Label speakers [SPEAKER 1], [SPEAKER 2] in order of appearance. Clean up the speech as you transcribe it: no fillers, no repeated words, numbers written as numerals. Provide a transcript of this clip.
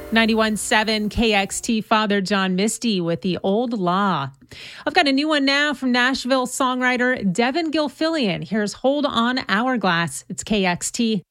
[SPEAKER 1] 91.7 KXT, Father John Misty with The Old Law. I've got a new one now from Nashville songwriter Devin Gilfillian. Here's Hold On Hourglass. It's KXT.